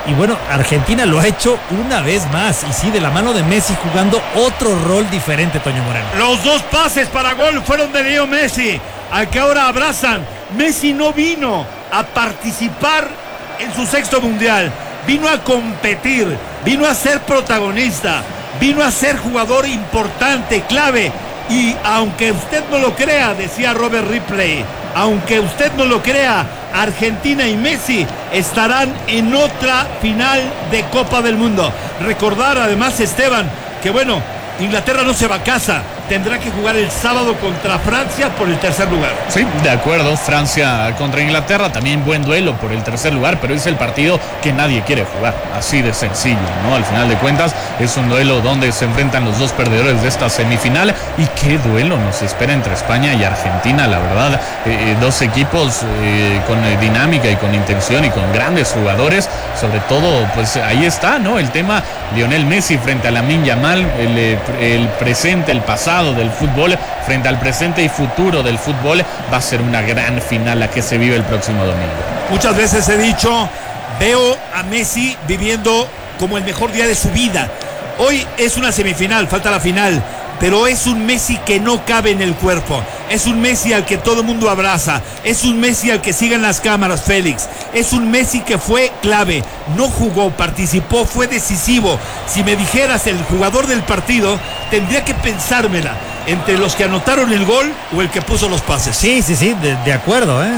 Y bueno, Argentina lo ha hecho una vez más, y sí, de la mano de Messi, jugando otro rol diferente, Toño Moreno. Los 2 pases para gol fueron de Leo Messi, al que ahora abrazan. Messi no vino a participar en su 6º mundial, vino a competir, vino a ser protagonista, vino a ser jugador importante, clave. Y aunque usted no lo crea, decía Robert Ripley, aunque usted no lo crea, Argentina y Messi estarán en otra final de Copa del Mundo. Recordar además, Esteban, que bueno, Inglaterra no se va a casa, tendrá que jugar el sábado contra Francia por el 3er lugar. Sí, de acuerdo, Francia contra Inglaterra, también buen duelo por el 3er lugar, pero es el partido que nadie quiere jugar, así de sencillo, ¿no? Al final de cuentas, es un duelo donde se enfrentan los 2 perdedores de esta semifinal, y qué duelo nos espera entre España y Argentina, la verdad, 2 equipos con dinámica y con intención y con grandes jugadores, sobre todo, pues ahí está, ¿no? El tema Lionel Messi frente a Lamine Yamal, el presente, el pasado del fútbol frente al presente y futuro del fútbol. Va a ser una gran final la que se vive el próximo domingo. Muchas veces he dicho, veo a Messi viviendo como el mejor día de su vida. Hoy es una semifinal, falta la final, pero es un Messi que no cabe en el cuerpo. Es un Messi al que todo el mundo abraza. Es un Messi al que siguen las cámaras, Félix. Es un Messi que fue clave. No jugó, participó, fue decisivo. Si me dijeras el jugador del partido, tendría que pensármela entre los que anotaron el gol o el que puso los pases. Sí, de acuerdo, ¿eh?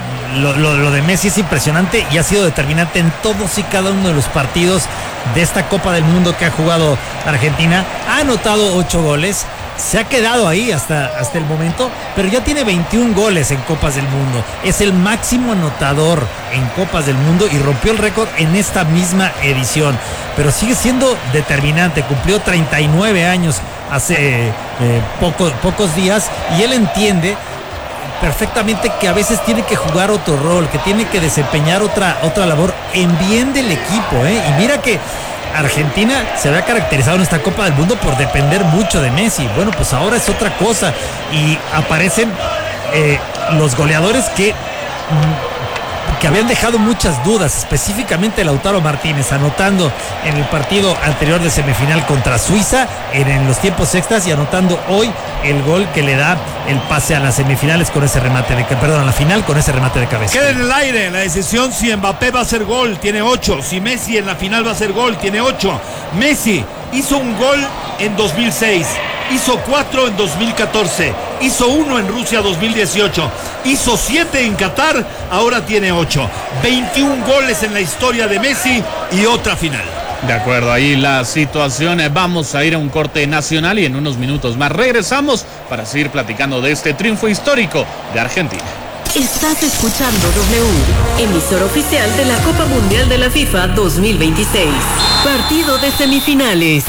Lo de Messi es impresionante y ha sido determinante en todos y cada uno de los partidos de esta Copa del Mundo que ha jugado Argentina. Ha anotado 8 goles, se ha quedado ahí hasta el momento, pero ya tiene 21 goles en Copas del Mundo. Es el máximo anotador en Copas del Mundo y rompió el récord en esta misma edición. Pero sigue siendo determinante, cumplió 39 años hace pocos días, y él entiende perfectamente que a veces tiene que jugar otro rol, que tiene que desempeñar otra labor en bien del equipo, ¿eh? Y mira que Argentina se había caracterizado en esta Copa del Mundo por depender mucho de Messi. Bueno, pues ahora es otra cosa, y aparecen los goleadores que habían dejado muchas dudas, específicamente Lautaro Martínez, anotando en el partido anterior de semifinal contra Suiza en los tiempos extras, y anotando hoy el gol que le da el pase a las semifinales con ese remate a la final con ese remate de cabeza. Queda en el aire la decisión si Mbappé va a hacer gol, tiene 8. Si Messi en la final va a hacer gol, tiene 8. Messi hizo un gol en 2006, hizo 4 en 2014, hizo 1 en Rusia 2018, hizo 7 en Qatar, ahora tiene 8. 21 goles en la historia de Messi y otra final. De acuerdo, ahí la situación. Vamos a ir a un corte nacional y en unos minutos más regresamos para seguir platicando de este triunfo histórico de Argentina. Estás escuchando W, emisor oficial de la Copa Mundial de la FIFA 2026. Partido de semifinales.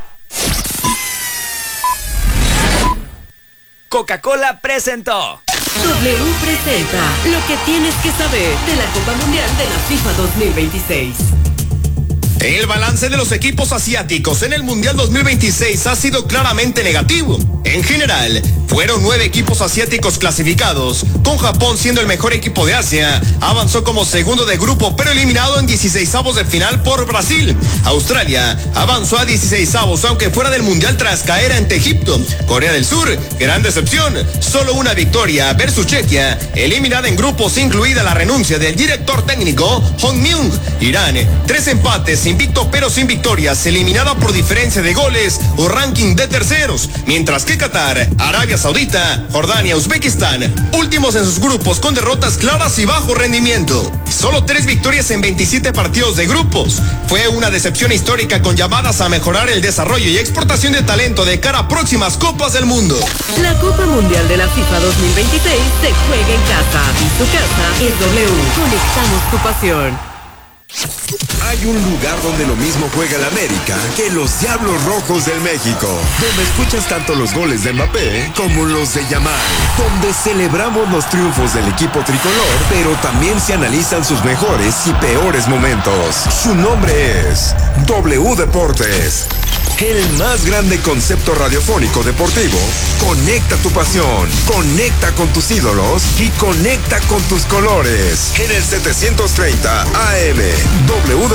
Coca-Cola presentó. W presenta lo que tienes que saber de la Copa Mundial de la FIFA 2026. El balance de los equipos asiáticos en el Mundial 2026 ha sido claramente negativo. En general, fueron 9 equipos asiáticos clasificados, con Japón siendo el mejor equipo de Asia. Avanzó como segundo de grupo, pero eliminado en 16avos de final por Brasil. Australia avanzó a 16avos, aunque fuera del Mundial tras caer ante Egipto. Corea del Sur, gran decepción, solo una victoria versus Chequia, eliminada en grupos, incluida la renuncia del director técnico Hong Myung. Irán, 3 empates, invicto pero sin victorias, eliminada por diferencia de goles o ranking de terceros, mientras que Qatar, Arabia Saudita, Jordania, Uzbekistán, últimos en sus grupos con derrotas claras y bajo rendimiento. Solo 3 victorias en 27 partidos de grupos. Fue una decepción histórica con llamadas a mejorar el desarrollo y exportación de talento de cara a próximas Copas del Mundo. La Copa Mundial de la FIFA 2026 se juega en casa y tu casa es W. Conectamos tu pasión. Hay un lugar donde lo mismo juega el América que los Diablos Rojos del México, donde escuchas tanto los goles de Mbappé como los de Yamal, donde celebramos los triunfos del equipo tricolor, pero también se analizan sus mejores y peores momentos. Su nombre es W Deportes. El más grande concepto radiofónico deportivo. Conecta tu pasión, conecta con tus ídolos y conecta con tus colores. En el 730 AM, W